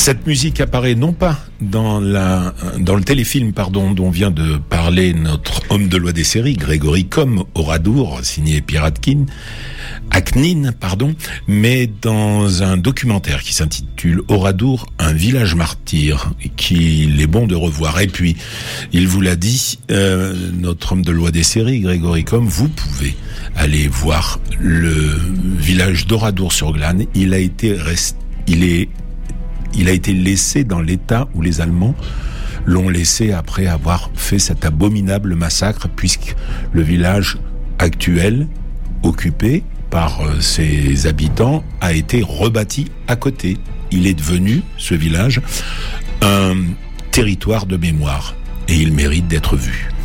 Cette musique apparaît non pas dans le téléfilm, dont vient de parler notre homme de loi des séries, Grégory Comme, Oradour, signé Pierre Aknin, mais dans un documentaire qui s'intitule Oradour, un village martyr, qu'il est bon de revoir. Et puis, il vous l'a dit, notre homme de loi des séries, Grégory Comme, vous pouvez aller voir le village d'Oradour-sur-Glane. Il a été laissé dans l'état où les Allemands l'ont laissé après avoir fait cet abominable massacre, puisque le village actuel, occupé par ses habitants, a été rebâti à côté. Il est devenu, ce village, un territoire de mémoire, et il mérite d'être vu.